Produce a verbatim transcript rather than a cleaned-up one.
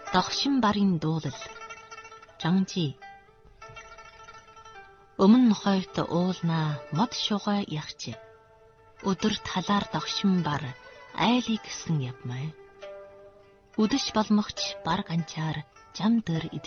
Догшин барын дуулал. Жанжи. Өмнө хойд уулнаа мод шугай ягч. Өдөр талаар догшин бар айлыг гисэн явмай. Үдэш боломгч бар ганчаар жам дээр